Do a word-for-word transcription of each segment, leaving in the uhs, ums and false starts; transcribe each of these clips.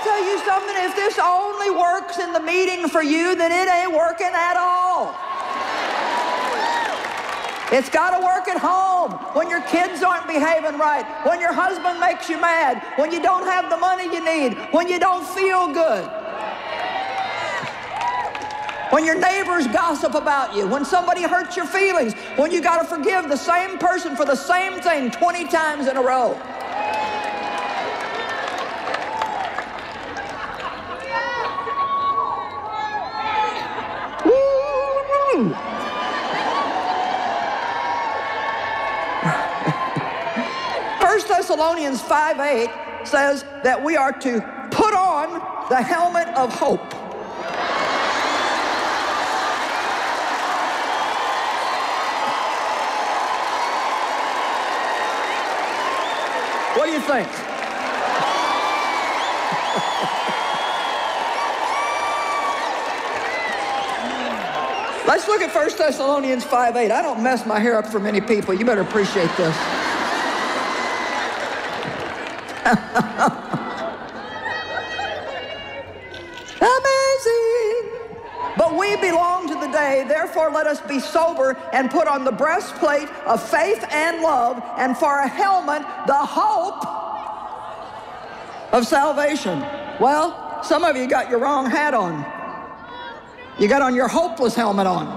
tell you something, if this only works in the meeting for you, then it ain't working at all. It's got to work at home, when your kids aren't behaving right, when your husband makes you mad, when you don't have the money you need, when you don't feel good, when your neighbors gossip about you, when somebody hurts your feelings, when you got to forgive the same person for the same thing twenty times in a row. First Thessalonians five eight says that we are to put on the helmet of hope. What do you think? Let's look at First Thessalonians five eight. I don't mess my hair up for many people. You better appreciate this. Amazing. But we belong to the day, therefore let us be sober and put on the breastplate of faith and love, and for a helmet, the hope of salvation. Well, some of you got your wrong hat on. You got on your hopeless helmet on.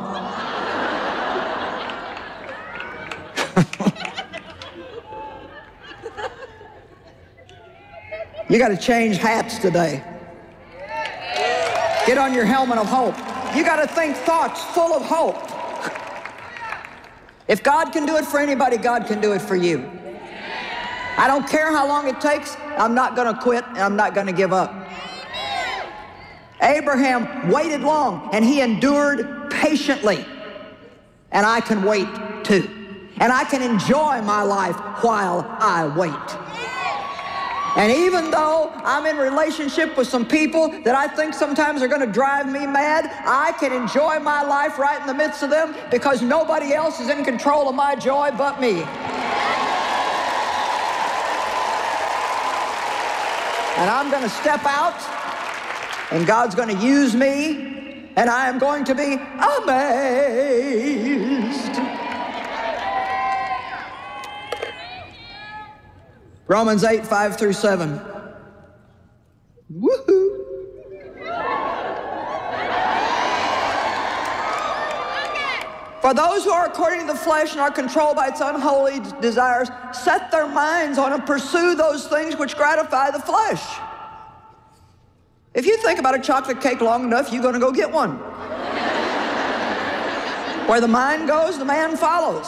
You got to change hats today. Get on your helmet of hope. You got to think thoughts full of hope. If God can do it for anybody, God can do it for you. I don't care how long it takes. I'm not going to quit, and I'm not going to give up. Abraham waited long, and he endured patiently. And I can wait too. And I can enjoy my life while I wait. And even though I'm in relationship with some people that I think sometimes are going to drive me mad, I can enjoy my life right in the midst of them, because nobody else is in control of my joy but me. And I'm going to step out, and God's going to use me, and I am going to be amazed. Romans eight, five through seven. Woohoo! For those who are according to the flesh and are controlled by its unholy desires, set their minds on and pursue those things which gratify the flesh. If you think about a chocolate cake long enough, you're going to go get one. Where the mind goes, the man follows.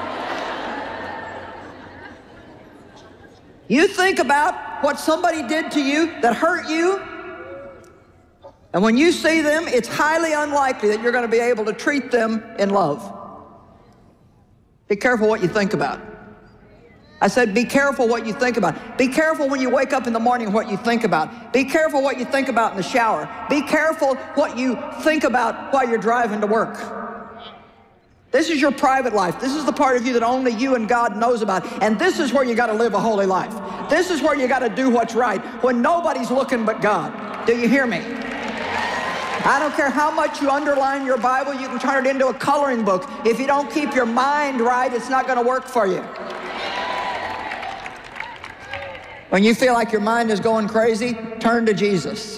You think about what somebody did to you that hurt you, and when you see them, it's highly unlikely that you're going to be able to treat them in love. Be careful what you think about. I said, be careful what you think about. Be careful when you wake up in the morning what you think about. Be careful what you think about in the shower. Be careful what you think about while you're driving to work. This is your private life. This is the part of you that only you and God knows about. And this is where you got to live a holy life. This is where you got to do what's right when nobody's looking but God. Do you hear me? I don't care how much you underline your Bible, you can turn it into a coloring book. If you don't keep your mind right, it's not going to work for you. When you feel like your mind is going crazy, turn to Jesus.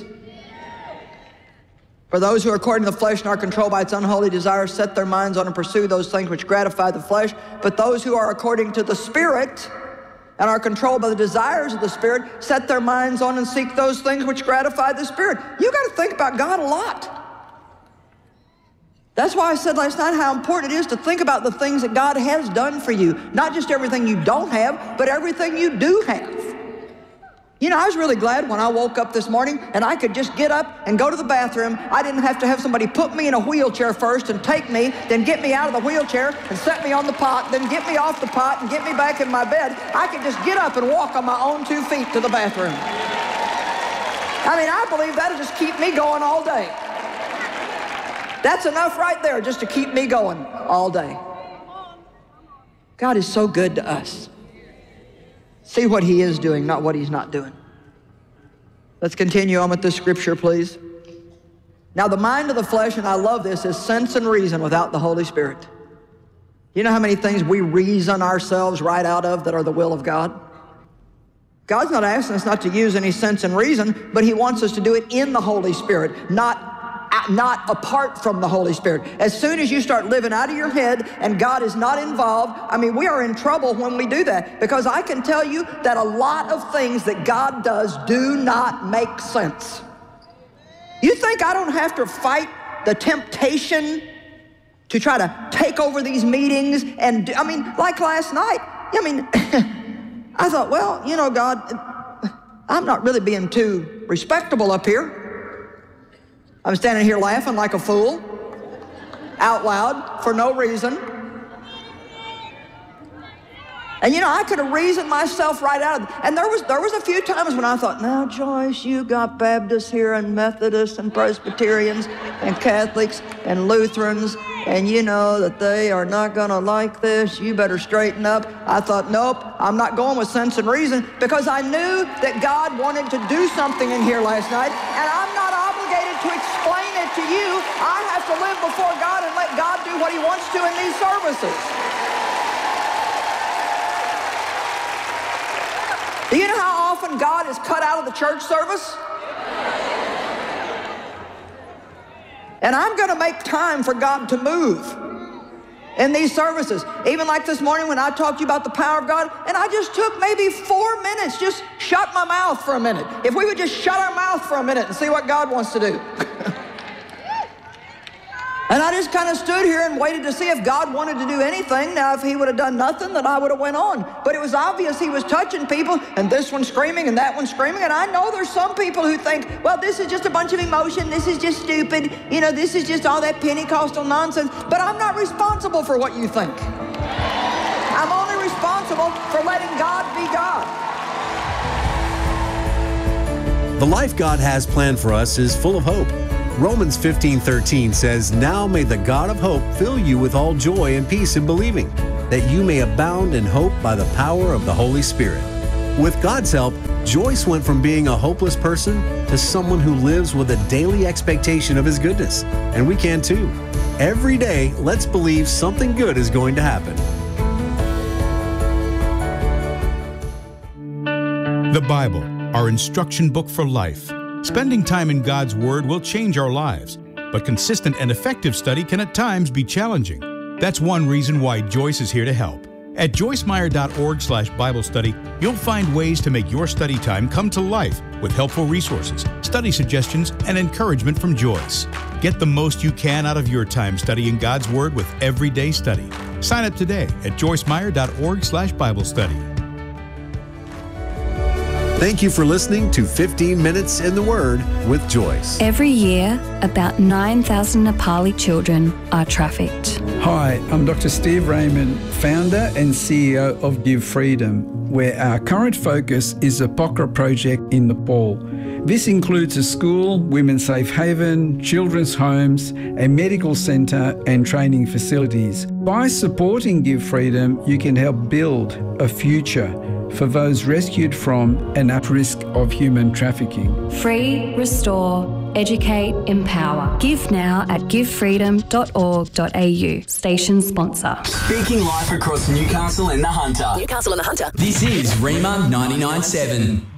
For those who are according to the flesh and are controlled by its unholy desires, set their minds on and pursue those things which gratify the flesh. But those who are according to the Spirit and are controlled by the desires of the Spirit, set their minds on and seek those things which gratify the Spirit. You got to think about God a lot. That's why I said last night how important it is to think about the things that God has done for you. Not just everything you don't have, but everything you do have. You know, I was really glad when I woke up this morning and I could just get up and go to the bathroom. I didn't have to have somebody put me in a wheelchair first and take me, then get me out of the wheelchair and set me on the pot, then get me off the pot and get me back in my bed. I could just get up and walk on my own two feet to the bathroom. I mean, I believe that'll just keep me going all day. That's enough right there just to keep me going all day. God is so good to us. See what he is doing, not what he's not doing. Let's continue on with this scripture, please. Now, the mind of the flesh, and I love this, is sense and reason without the Holy Spirit. You know how many things we reason ourselves right out of that are the will of God? God's not asking us not to use any sense and reason, but he wants us to do it in the Holy Spirit, not, not apart from the Holy Spirit. As soon as you start living out of your head and God is not involved, I mean, we are in trouble when we do that, because I can tell you that a lot of things that God does do not make sense. You think I don't have to fight the temptation to try to take over these meetings? And I mean, like last night, I mean, I thought, well, you know, God, I'm not really being too respectable up here. I'm standing here laughing like a fool, out loud, for no reason. And you know, I could have reasoned myself right out of it. And there was, there was a few times when I thought, now, Joyce, you got Baptists here and Methodists and Presbyterians and Catholics and Lutherans, and you know that they are not going to like this. You better straighten up. I thought, nope, I'm not going with sense and reason, because I knew that God wanted to do something in here last night, and I'm not obligated to explain it to you. I have to live before God and let God do what he wants to in these services. Do you know how often God is cut out of the church service? And I'm going to make time for God to move in these services. Even like this morning when I talked to you about the power of God, and I just took maybe four minutes, just shut my mouth for a minute. If we would just shut our mouth for a minute and see what God wants to do. And I just kind of stood here and waited to see if God wanted to do anything. Now, if he would have done nothing, then I would have went on. But it was obvious he was touching people, and this one screaming and that one screaming. And I know there's some people who think, well, this is just a bunch of emotion. This is just stupid. You know, this is just all that Pentecostal nonsense. But I'm not responsible for what you think. I'm only responsible for letting God be God. The life God has planned for us is full of hope. Romans fifteen thirteen says, "Now may the God of hope fill you with all joy and peace in believing, that you may abound in hope by the power of the Holy Spirit." With God's help, Joyce went from being a hopeless person to someone who lives with a daily expectation of his goodness. And we can too. Every day, let's believe something good is going to happen. The Bible, our instruction book for life. Spending time in God's Word will change our lives, but consistent and effective study can at times be challenging. That's one reason why Joyce is here to help. At joyce meyer dot org slash Bible study, you'll find ways to make your study time come to life with helpful resources, study suggestions, and encouragement from Joyce. Get the most you can out of your time studying God's Word with Everyday Study. Sign up today at joyce meyer dot org slash Bible study. Thank you for listening to fifteen minutes in the Word with Joyce. Every year, about nine thousand Nepali children are trafficked. Hi, I'm Doctor Steve Raymond, founder and C E O of Give Freedom, where our current focus is the Pokhara Project in Nepal. This includes a school, women's safe haven, children's homes, a medical centre and training facilities. By supporting Give Freedom, you can help build a future for those rescued from and at risk of human trafficking. Free, restore, educate, empower. Give now at give freedom dot org dot a u. Station sponsor. Speaking live across Newcastle and the Hunter. Newcastle and the Hunter. This is Rema ninety-nine point seven.